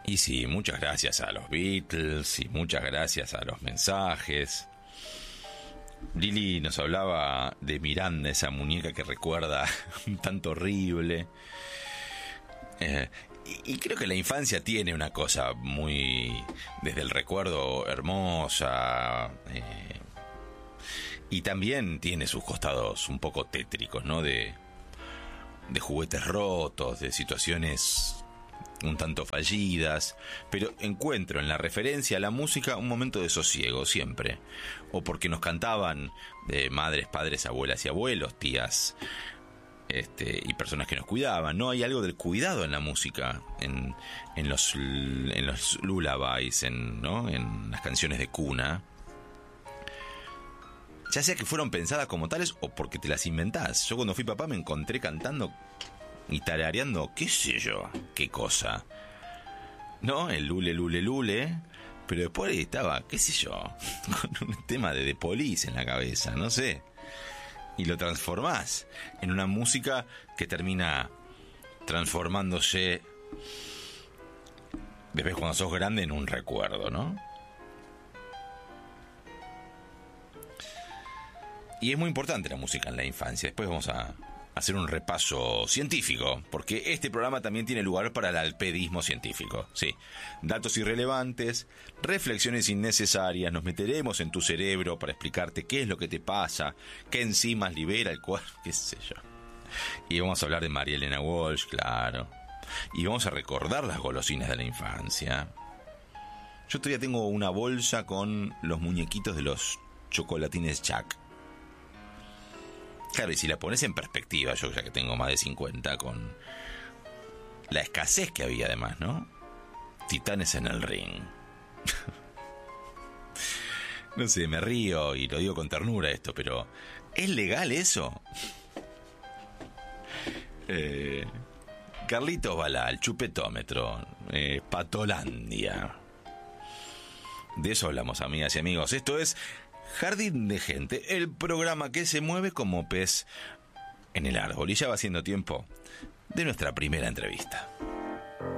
Y sí, muchas gracias a los Beatles y muchas gracias a los mensajes. Lili nos hablaba de Miranda, esa muñeca que recuerda un tanto horrible. Y creo que la infancia tiene una cosa muy, desde el recuerdo, hermosa. Y también tiene sus costados un poco tétricos, ¿no? De juguetes rotos, de situaciones un tanto fallidas, pero encuentro en la referencia a la música un momento de sosiego siempre, o porque nos cantaban madres, padres, abuelas y abuelos, tías, y personas que nos cuidaban, ¿no? Hay algo del cuidado en la música, en los lullabies, ¿no? En las canciones de cuna, ya sea que fueron pensadas como tales o porque te las inventás. Yo cuando fui papá me encontré cantando y tarareando, qué sé yo, qué cosa, ¿no? El lule, lule, lule. Pero después estaba, qué sé yo, con un tema de The Police en la cabeza, no sé. Y lo transformás en una música que termina transformándose, después cuando sos grande, en un recuerdo, ¿no? Y es muy importante la música en la infancia. Después vamos a hacer un repaso científico, porque este programa también tiene lugar para el alpedismo científico. Sí, datos irrelevantes, reflexiones innecesarias, nos meteremos en tu cerebro para explicarte qué es lo que te pasa, qué enzimas libera el cuerpo, qué sé yo. Y vamos a hablar de María Elena Walsh, claro. Y vamos a recordar las golosinas de la infancia. Yo todavía tengo una bolsa con los muñequitos de los chocolatines Chuck. Claro, y si la pones en perspectiva, yo ya que tengo más de 50, con la escasez que había además, ¿no? Titanes en el ring. No sé, me río y lo digo con ternura esto, pero ¿es legal eso? Carlitos Balal, Chupetómetro, Patolandia. De eso hablamos, amigas y amigos. Esto es Jardín de Gente, el programa que se mueve como pez en el árbol. Y ya va siendo tiempo de nuestra primera entrevista.